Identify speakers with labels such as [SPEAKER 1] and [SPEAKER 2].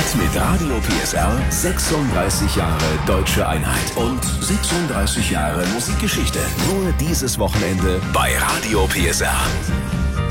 [SPEAKER 1] Mit Radio PSR 36 Jahre Deutsche Einheit und 36 Jahre Musikgeschichte. Nur dieses Wochenende bei Radio PSR.